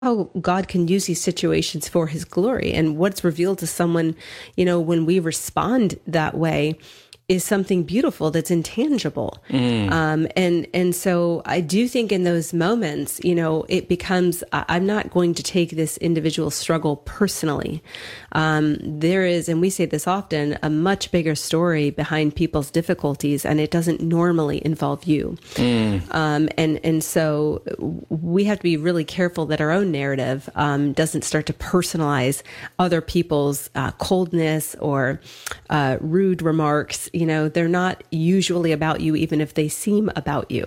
how God can use these situations for his glory. And what's revealed to someone, when we respond that way, is something beautiful that's intangible. And so I do think in those moments, it becomes, I'm not going to take this individual struggle personally. There is, and we say this often, a much bigger story behind people's difficulties, and it doesn't normally involve you. And so we have to be really careful that our own narrative doesn't start to personalize other people's coldness or rude remarks. They're not usually about you, even if they seem about you.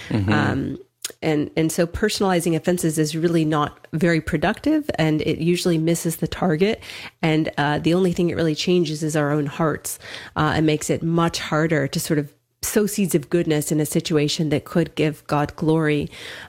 And so personalizing offenses is really not very productive, and it usually misses the target. And the only thing it really changes is our own hearts, and makes it much harder to sort of sow seeds of goodness in a situation that could give God glory,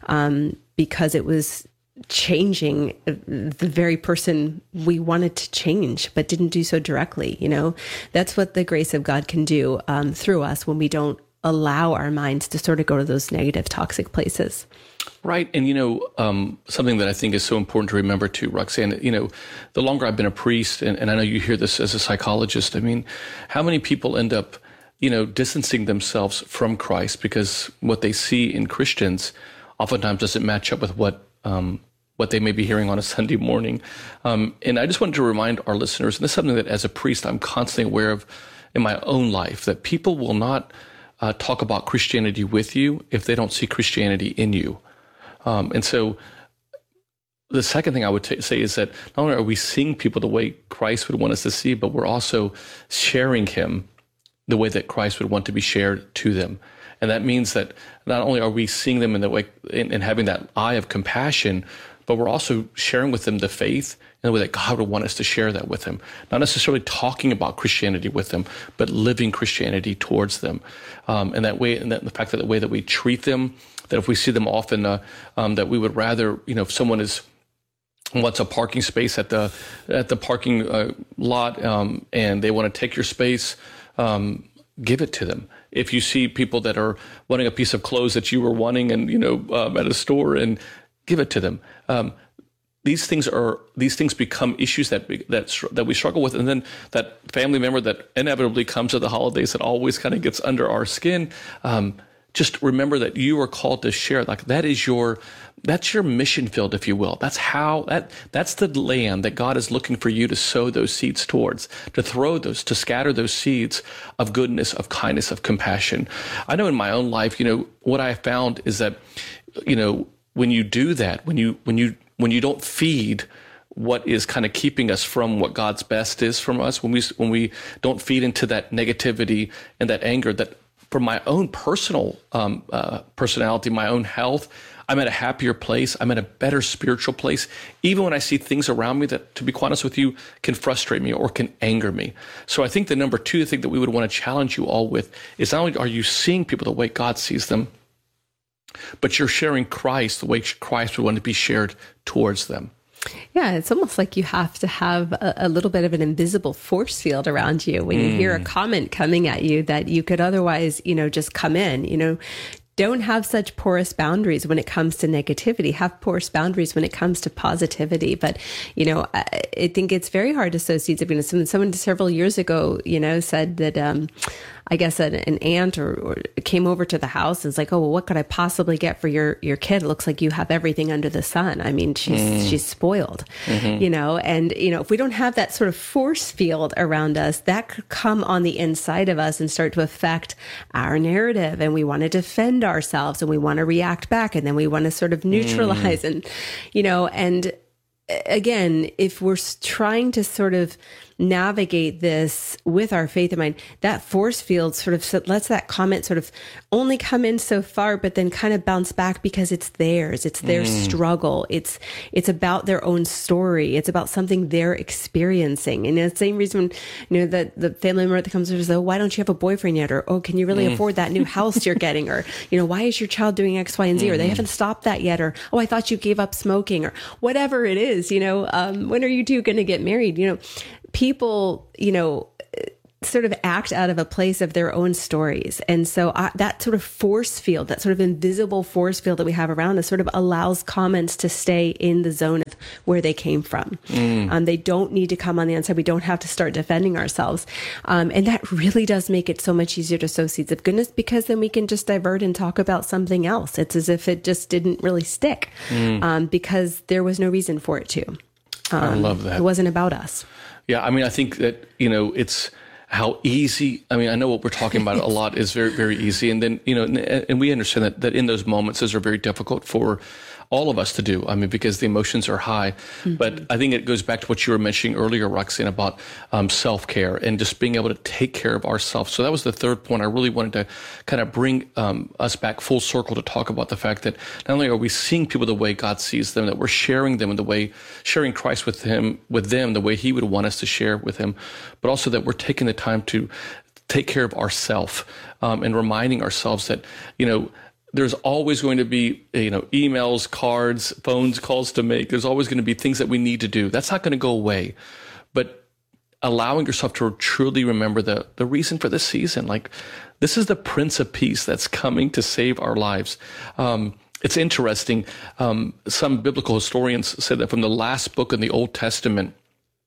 because it was changing the very person we wanted to change, but didn't do so directly. That's what the grace of God can do through us when we don't allow our minds to sort of go to those negative, toxic places. Right. And, something that I think is so important to remember too, Roxanne, the longer I've been a priest, and I know you hear this as a psychologist, how many people end up, distancing themselves from Christ because what they see in Christians oftentimes doesn't match up with what they may be hearing on a Sunday morning. And I just wanted to remind our listeners, and this is something that as a priest, I'm constantly aware of in my own life, that people will not talk about Christianity with you if they don't see Christianity in you. And so the second thing I would say is that not only are we seeing people the way Christ would want us to see, but we're also sharing him the way that Christ would want to be shared to them. And that means that not only are we seeing them in the way and having that eye of compassion, but we're also sharing with them the faith in the way that God would want us to share that with them. Not necessarily talking about Christianity with them, but living Christianity towards them. And that way, and that the fact that the way that we treat them, that if we see them often, that we would rather, if someone wants a parking space at the parking lot, and they want to take your space, give it to them. If you see people that are wanting a piece of clothes that you were wanting, and at a store, and give it to them. These things become issues that we struggle with, and then that family member that inevitably comes at the holidays that always kind of gets under our skin. Just remember that you are called to share. Like that's your mission field, if you will. That's the land that God is looking for you to sow those seeds towards, to scatter those seeds of goodness, of kindness, of compassion. I know in my own life, what I found is that, when you do that, when you don't feed what is kind of keeping us from what God's best is from us, when we don't feed into that negativity and that anger, that for my own personal personality, my own health, I'm at a happier place. I'm at a better spiritual place, even when I see things around me that, to be quite honest with you, can frustrate me or can anger me. So I think the number two thing that we would want to challenge you all with is not only are you seeing people the way God sees them, but you're sharing Christ the way Christ would want to be shared towards them. Yeah, it's almost like you have to have a little bit of an invisible force field around you when you hear a comment coming at you that you could otherwise, just come in. Don't have such porous boundaries when it comes to negativity. Have porous boundaries when it comes to positivity. But, I think it's very hard to sow seeds of goodness. Someone several years ago, said that, I guess an aunt or came over to the house and was like, oh, well, what could I possibly get for your kid? It looks like you have everything under the sun. I mean, she's spoiled, and, if we don't have that sort of force field around us, that could come on the inside of us and start to affect our narrative. And we want to defend ourselves, and we want to react back, and then we want to sort of neutralize and again, if we're trying to sort of navigate this with our faith in mind, that force field sort of lets that comment sort of only come in so far, but then kind of bounce back because it's theirs. It's their struggle. It's about their own story. It's about something they're experiencing. And the same reason, that the family member that comes over says, oh, why don't you have a boyfriend yet? Or, oh, can you really afford that new house you're getting? Or, why is your child doing X, Y, and Z? Or they haven't stopped that yet. Or, oh, I thought you gave up smoking, or whatever it is, when are you two going to get married? People, sort of act out of a place of their own stories. And so that sort of force field, that sort of invisible force field that we have around us sort of allows comments to stay in the zone of where they came from. They don't need to come on the inside. We don't have to start defending ourselves. And that really does make it so much easier to sow seeds of goodness, because then we can just divert and talk about something else. It's as if it just didn't really stick because there was no reason for it to. I love that. It wasn't about us. Yeah. I mean, I think that, it's how easy, I mean, I know what we're talking about a lot is very, very easy. And then, and we understand that in those moments, those are very difficult for all of us to do. I mean, because the emotions are high. But I think it goes back to what you were mentioning earlier, Roxanne, about self-care and just being able to take care of ourselves. So that was the third point. I really wanted to kind of bring us back full circle to talk about the fact that not only are we seeing people the way God sees them, that we're sharing them in the way, sharing Christ with them, the way he would want us to share with him, but also that we're taking the time to take care of ourselves and reminding ourselves that, there's always going to be, emails, cards, phones, calls to make. There's always going to be things that we need to do. That's not going to go away. But allowing yourself to truly remember the reason for this season, like this is the Prince of Peace that's coming to save our lives. It's interesting. Some biblical historians said that from the last book in the Old Testament,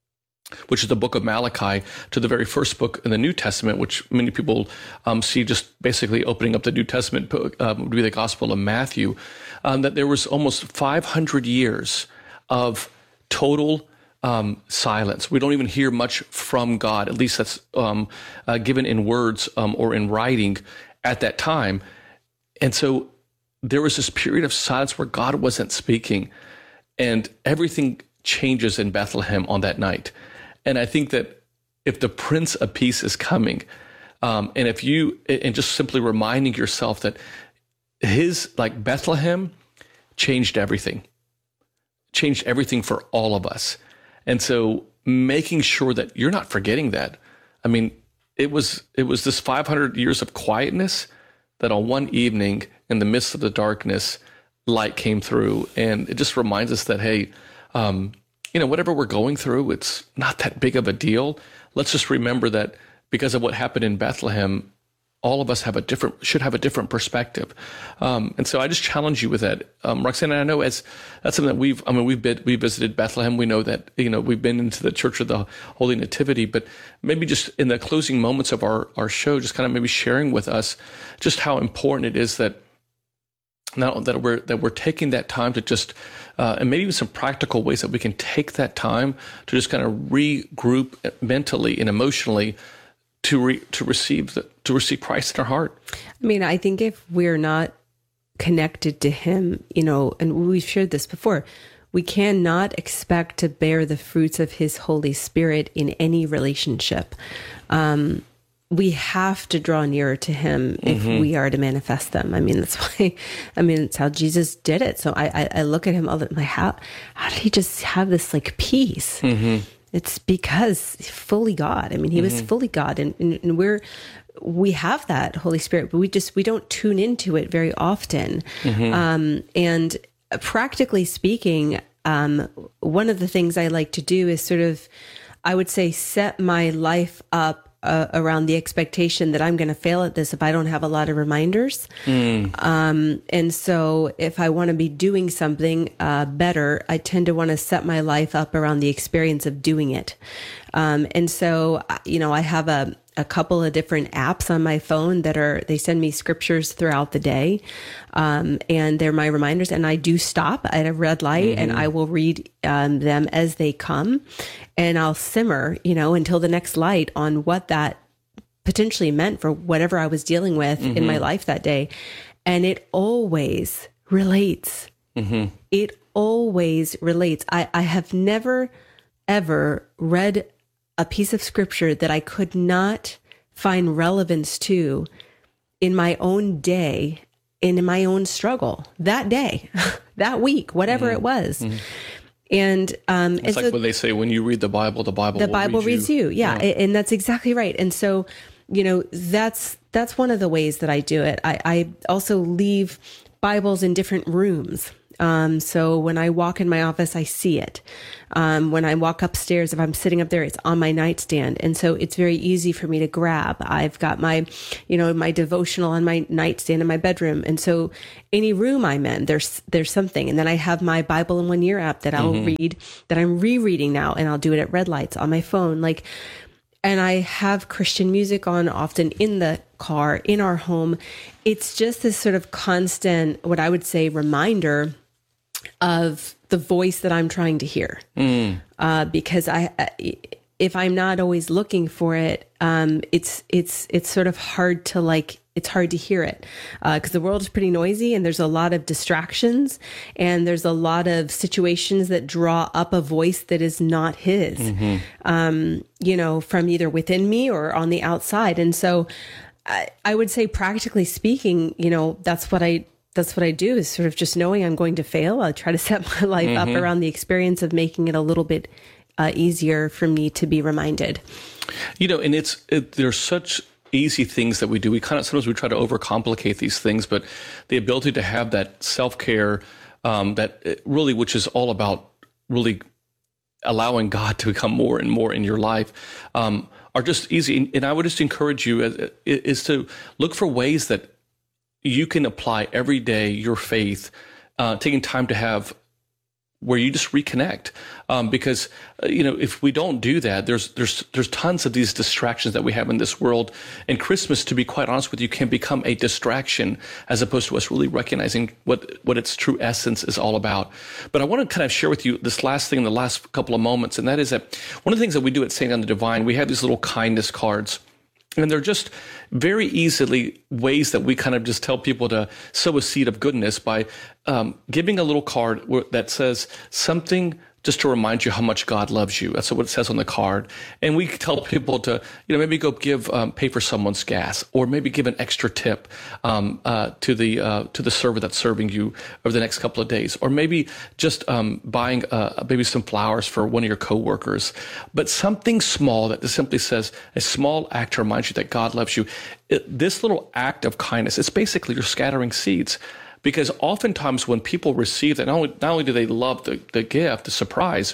which is the book of Malachi, to the very first book in the New Testament, which many people see just basically opening up the New Testament book, would be the Gospel of Matthew, that there was almost 500 years of total silence. We don't even hear much from God, at least that's given in words or in writing at that time. And so there was this period of silence where God wasn't speaking, and everything changes in Bethlehem on that night. And I think that if the Prince of Peace is coming, and just simply reminding yourself that like Bethlehem changed everything for all of us. And so making sure that you're not forgetting that. I mean, it was this 500 years of quietness that on one evening in the midst of the darkness, light came through. And it just reminds us that, hey, whatever we're going through, it's not that big of a deal. Let's just remember that because of what happened in Bethlehem, all of us should have a different perspective. And so I just challenge you with that. Roxanne, I know that's something that we visited Bethlehem. We know that, we've been into the Church of the Holy Nativity, but maybe just in the closing moments of our show, just kind of maybe sharing with us just how important it is that now that we're taking that time to just, and maybe even some practical ways that we can take that time to just kind of regroup mentally and emotionally to receive Christ in our heart. I mean, I think if we're not connected to him, and we've shared this before, we cannot expect to bear the fruits of his Holy Spirit in any relationship. We have to draw nearer to him if we are to manifest them. I mean, it's how Jesus did it. So I look at him all the time, like, how did he just have this like peace? It's because he's fully God. I mean, he was fully God, and we have that Holy Spirit, but we don't tune into it very often. And practically speaking, one of the things I like to do is sort of, I would say, set my life up around the expectation that I'm going to fail at this if I don't have a lot of reminders. And so if I want to be doing something better, I tend to want to set my life up around the experience of doing it. And so, I have a couple of different apps on my phone they send me scriptures throughout the day. And they're my reminders, and I do stop at a red light and I will read them as they come, and I'll simmer, until the next light on what that potentially meant for whatever I was dealing with in my life that day. And it always relates. It always relates. I have never, ever read a piece of scripture that I could not find relevance to in my own day, in my own struggle that day, that week, whatever it was. And it's like what they say, when you read the Bible will reads you. Yeah. And that's exactly right. And so, that's one of the ways that I do it. I also leave Bibles in different rooms. So when I walk in my office, I see it. When I walk upstairs, if I'm sitting up there, it's on my nightstand. And so it's very easy for me to grab. I've got my, my devotional on my nightstand in my bedroom. And so any room I'm in, there's something. And then I have my Bible in 1 Year app that I'll read, that I'm rereading now, and I'll do it at red lights on my phone. And I have Christian music on often in the car, in our home. It's just this sort of constant, what I would say, reminder of the voice that I'm trying to hear. Because if I'm not always looking for it, it's sort of hard to it's hard to hear it, because the world is pretty noisy and there's a lot of distractions and there's a lot of situations that draw up a voice that is not his, from either within me or on the outside. And so I would say, practically speaking, that's what I do, is sort of just knowing I'm going to fail. I try to set my life up around the experience of making it a little bit easier for me to be reminded. And there's such easy things that we do. Sometimes we try to overcomplicate these things, but the ability to have that self-care, which is all about really allowing God to become more and more in your life, are just easy. And I would just encourage you is to look for ways that you can apply every day your faith, taking time to have where you just reconnect, because if we don't do that, there's tons of these distractions that we have in this world, and Christmas, to be quite honest with you, can become a distraction as opposed to us really recognizing what its true essence is all about. But I want to kind of share with you this last thing in the last couple of moments, and that is that one of the things that we do at St. Anne the Divine, we have these little kindness cards. And they're just very easily ways that we kind of just tell people to sow a seed of goodness by giving a little card that says something just to remind you how much God loves you. That's what it says on the card. And we tell people to, maybe go pay for someone's gas, or maybe give an extra tip to the server that's serving you over the next couple of days, or maybe just buying maybe some flowers for one of your coworkers. But something small that simply says a small act to remind you that God loves you. This little act of kindness, it's basically you're scattering seeds. Because oftentimes when people receive that, not only do they love the gift, the surprise,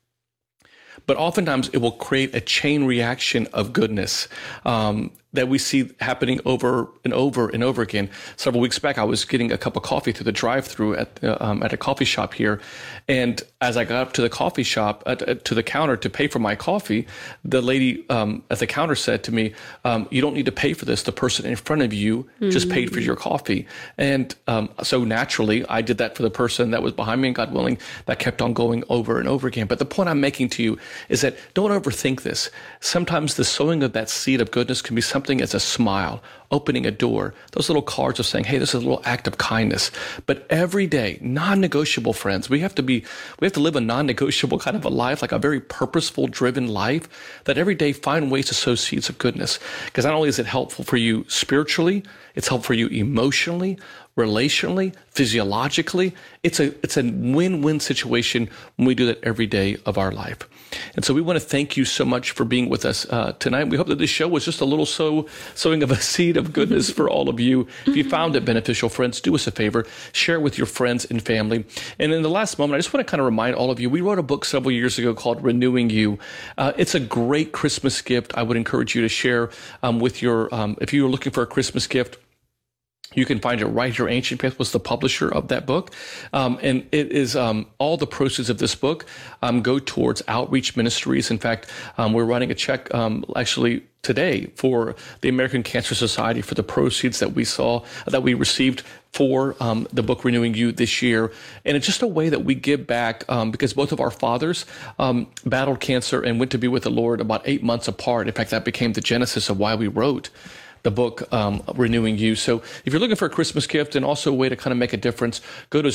but oftentimes it will create a chain reaction of goodness that we see happening over and over and over again. Several weeks back, I was getting a cup of coffee through the drive-through at a coffee shop here, and as I got up to the coffee shop, to the counter to pay for my coffee, the lady at the counter said to me, "You don't need to pay for this. The person in front of you just paid for your coffee." And so naturally, I did that for the person that was behind me, and God willing, that kept on going over and over again. But the point I'm making to you is that don't overthink this. Sometimes the sowing of that seed of goodness can be something as a smile, opening a door, those little cards of saying, hey, this is a little act of kindness. But every day, non-negotiable, friends, we have to live a non-negotiable kind of a life, like a very purposeful, driven life, that every day find ways to sow seeds of goodness. Because not only is it helpful for you spiritually, it's helpful for you emotionally, relationally, physiologically. It's a win-win situation when we do that every day of our life. And so we want to thank you so much for being with us tonight. We hope that this show was just a little sowing of a seed of goodness for all of you. If you found it beneficial, friends, do us a favor, share it with your friends and family. And in the last moment, I just want to kind of remind all of you, we wrote a book several years ago called Renewing You. It's a great Christmas gift. I would encourage you to share with your, if you're looking for a Christmas gift, you can find it right here. Ancient Faith was the publisher of that book. And it is all the proceeds of this book go towards outreach ministries. In fact, we're writing a check actually today for the American Cancer Society for the proceeds that we received for the book Renewing You this year. And it's just a way that we give back because both of our fathers battled cancer and went to be with the Lord about 8 months apart. In fact, that became the genesis of why we wrote the book Renewing You. So if you're looking for a Christmas gift and also a way to kind of make a difference, go to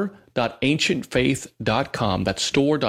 store.ancientfaith.com. That's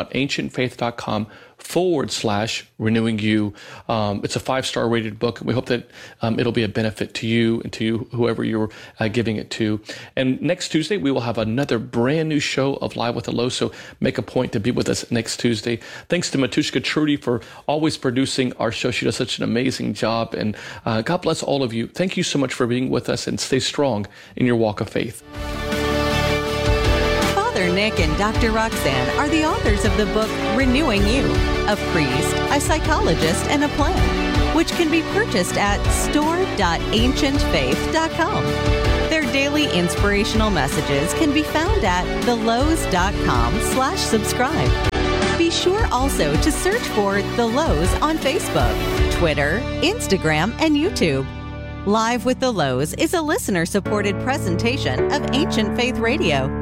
store.ancientfaith.com/renewing you. It's a 5-star rated book, and we hope that it'll be a benefit to you and to whoever you're giving it to. And next Tuesday, we will have another brand new show of Live with the Low, so make a point to be with us next Tuesday. Thanks to Matushka Trudy for always producing our show. She does such an amazing job, and God bless all of you. Thank you so much for being with us, and stay strong in your walk of faith. Nick and Dr. Roxanne are the authors of the book Renewing You, a priest, a psychologist, and a plan, which can be purchased at store.ancientfaith.com. Their daily inspirational messages can be found at thelowe's.com/subscribe. Be sure also to search for The Lowe's on Facebook, Twitter, Instagram, and YouTube. Live with The Lowe's is a listener-supported presentation of Ancient Faith Radio.